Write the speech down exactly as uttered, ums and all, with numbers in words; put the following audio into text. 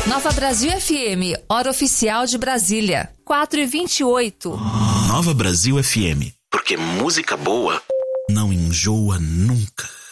Nova Brasil F M, hora oficial de Brasília, quatro e vinte e oito. Nova Brasil F M, porque música boa não enjoa nunca.